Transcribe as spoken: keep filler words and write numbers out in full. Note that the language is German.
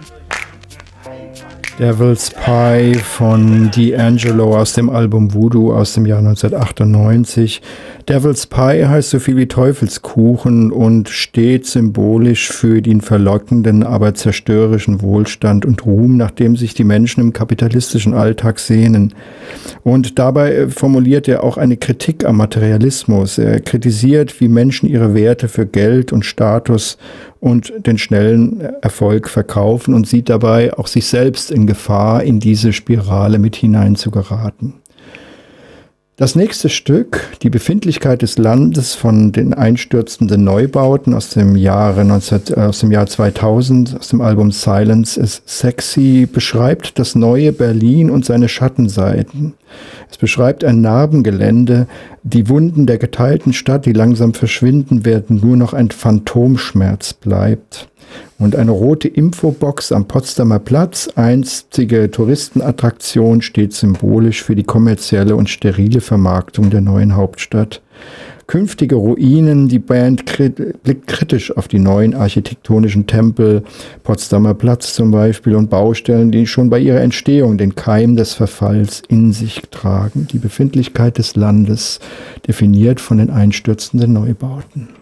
Devil's Pie von D'Angelo aus dem Album Voodoo aus dem Jahr neunzehnhundertachtundneunzig. Devil's Pie heißt so viel wie Teufelskuchen und steht symbolisch für den verlockenden, aber zerstörerischen Wohlstand und Ruhm, nach dem sich die Menschen im kapitalistischen Alltag sehnen. Und dabei formuliert er auch eine Kritik am Materialismus. Er kritisiert, wie Menschen ihre Werte für Geld und Status und den schnellen Erfolg verkaufen und sieht dabei auch sich selbst in Gefahr, in diese Spirale mit hineinzugeraten. Das nächste Stück, die Befindlichkeit des Landes von den einstürzenden Neubauten aus dem Jahre neunzehn, aus dem Jahr zweitausend, aus dem Album Silence is Sexy, beschreibt das neue Berlin und seine Schattenseiten. Es beschreibt ein Narbengelände, die Wunden der geteilten Stadt, die langsam verschwinden werden, nur noch ein Phantomschmerz bleibt. Und eine rote Infobox am Potsdamer Platz, einstige Touristenattraktion, steht symbolisch für die kommerzielle und sterile Vermarktung der neuen Hauptstadt. Künftige Ruinen, die Band krit- blickt kritisch auf die neuen architektonischen Tempel, Potsdamer Platz zum Beispiel, und Baustellen, die schon bei ihrer Entstehung den Keim des Verfalls in sich tragen. Die Befindlichkeit des Landes, definiert von den einstürzenden Neubauten.